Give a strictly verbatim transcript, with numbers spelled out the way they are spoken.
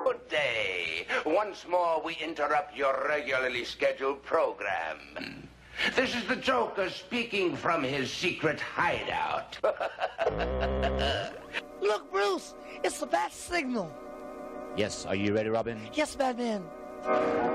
Good day. Once more, we interrupt your regularly scheduled program. This is the Joker speaking from his secret hideout. Look, Bruce, it's the bat signal. Yes, are you ready, Robin? Yes, Batman.